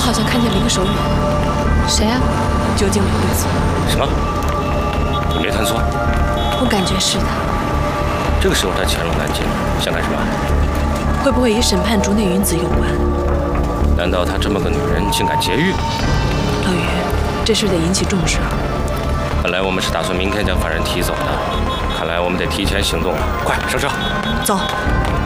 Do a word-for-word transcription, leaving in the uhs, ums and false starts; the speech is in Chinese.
好像看见了一个手语。谁啊？究竟哪位子？ 什么？你没看错？ 我感觉是的。 这个时候他潜入南京，想干什么？ 会不会与审判竹内云子有关？ 难道她这么个女人竟敢劫狱？ 老于，这事得引起重视啊！ 本来我们是打算明天将犯人提走的，看来我们得提前行动了。快上车， 走。